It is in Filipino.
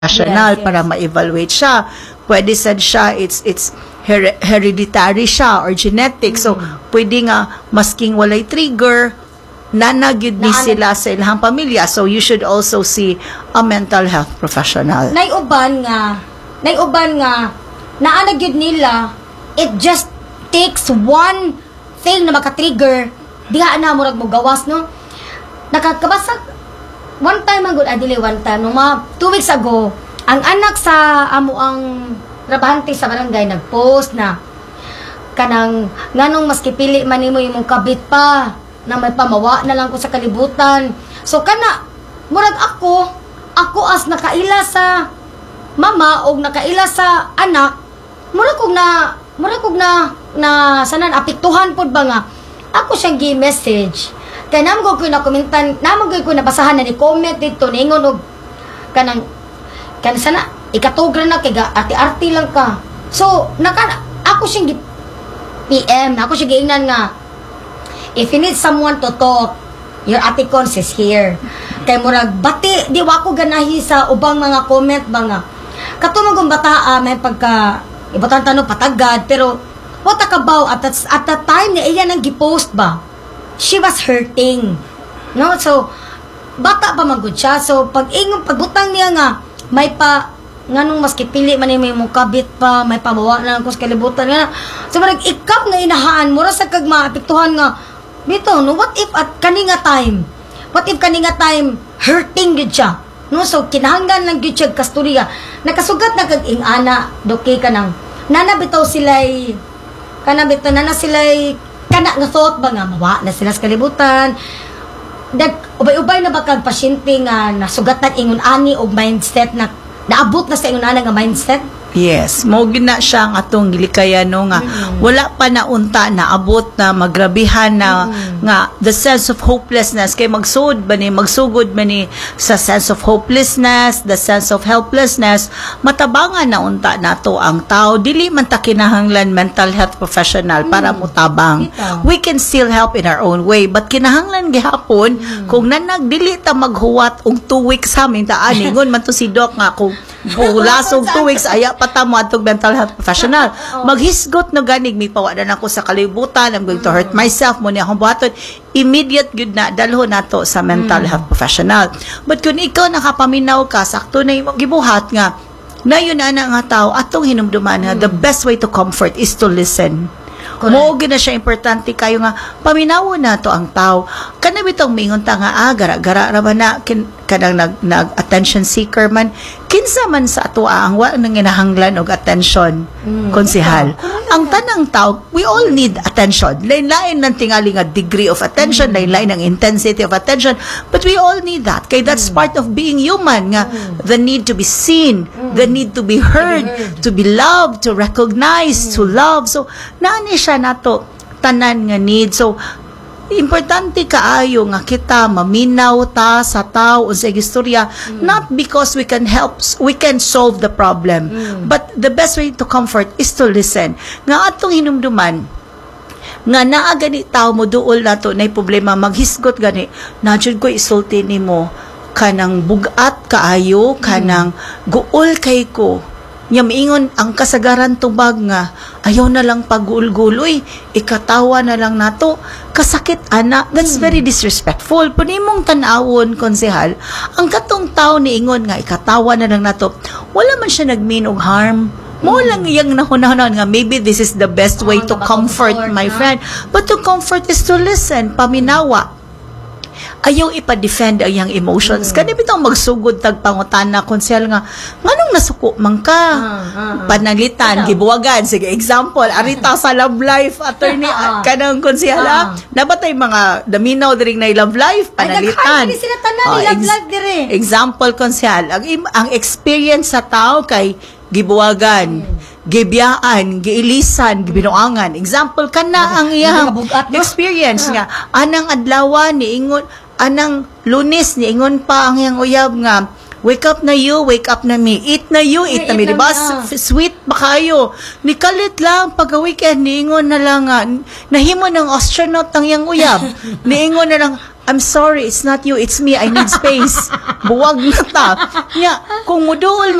professional para ma-evaluate siya. Pwede sad siya, it's hereditary siya or genetic. So, pwede nga, masking walay trigger, nanagid ni sila sa ilang pamilya. So, you should also see a mental health professional. Naiuban nga, naanagyod nila, it just takes one thing na makatrigger, diha na murag mo gawas, no? Nakakabasag, one time, nung mga 2 weeks ago, ang anak sa amo ang trabahante sa barangay nagpost na kanang nganong maski pili man nimo imong kabit pa na may pamawa na lang ko sa kalibutan. So kana murag ako as nakaila sa mama o nakaila sa anak, murag kog na sanan apektuhan pod ba nga ako siyang gi-message. Kaya naman ko na komentan, naman ko na basahan na ni comment dito, ningon og kanang sana, ikatugra na kay ati-arti lang ka. So, ako siyang PM, ako siyang giingnan nga, if you need someone to talk, your ati cons is here. Kay murag, bati, di wa ko ganahi sa ubang mga comment ba nga. Katumagong bataa, may pagka, ibutang tanong patagad, pero, what akabaw, at that time, niya nang gipost ba? She was hurting. No? So, bata pa magud siya. So, pagbutang niya nga, may pa, nganong maski pili man may mong kabit pa, may pamawa na lang sa kalibutan nga. So, marag ikaw nga inahaan, mura sa kag maapektuhan nga, bito, no, what if at kaninga time, hurting gud siya. No? So, kinahanglan lang gud siya kasturya. Nakasugat na kag ingana, doke ka nang, nana sila'y, kana nga thought ba nga mawa na sila sa kalibutan, ubay-ubay na ba kag pasyente nga nasugatan ingon ani og mindset na naabot na sa ingon ana nga mindset? Yes, mo gina siya ang atong gilikayan no nga wala pa na unta na abot na magrabihan na nga the sense of hopelessness kay magsugod ba ni sa sense of hopelessness, the sense of helplessness, matabangan na unta nato ang tao, dili man ta kinahanglan mental health professional para mutabang. We can still help in our own way, but kinahanglan gihapon kung nanagdili ta maghuwat og 2 weeks sa amin ta ani ngon man to si doc nga kung lasog 2 weeks aya patamo atong mental health professional. Maghisgot no ganig mi pawadan ako sa kalibutan, I'm going to hurt myself mo ni akong buhaton, immediate good na dalhon nato sa mental health professional. But kung ikaw nakapaminaw ka sakto na imong gibuhat nga nayon ana nga tao atong hinumduman nga the best way to comfort is to listen. Mo gina siya importante kayo nga paminawon nato ang tao. Kana bitong mingon ta nga gara-gara ra ba na kanang nag attention seeker man kinsa man sa ato ang wa nang ginahanglan og attention konsehal. Ang tanang tao, we all need attention. Lain-lain nang tingali nga degree of attention, lain-lain ang intensity of attention, but we all need that. Kay that's part of being human nga the need to be seen, the need to be heard, to be loved, to recognize, to love. So naani siya nato tanan nga need. So importante kaayo nga kita maminaw ta sa tao o sa istorya, not because we can solve the problem, but the best way to comfort is to listen. Nga atong hinumduman nga naa gani tao mo duol nato nay problema maghisgot gani najud ko isulti nimo kanang bugat kaayo kanang guol kay ko nya miingon ang kasagaran tubag nga ayaw na lang pagulguloy, ikatawa na lang nato, kasakit ana. That's very disrespectful. Pwede mong tanawon, konsehal, ang katong tao niingon nga ikatawa na lang nato, wala man siya nagmean og harm. Mo lang iyang nahunahunan nga maybe this is the best way to comfort my friend. But to comfort is to listen, paminawa. Ayaw ipa-defend ang iyang emotions. Kani bitang magsugod tag pangutana konsel nga nganong nasuko man ka? Pananglitan gibuwagan. Sige, example, arita sa love life attorney kanang konsehal nabatay mga daminaw diri na love life pananglitan. Ay, sila tanan love life diri. Example konsehal, ang experience sa tao kay gibuwagan, gibiyaan, giilisan, gibinuangan. Example kana ang iyang experience nga anang adlaw niingon, anang Lunes niingon pa ang iyang uyab nga wake up na you, wake up na me. Eat na you, eat na me. Diba? Sweet ba kayo? Nikalit lang, pagka-weekend, niingon na lang, nahimo ng astronaut ang iyang uyab. Niingon na lang, I'm sorry, it's not you, it's me, I need space. Buwag na ta. Nya, kung muduol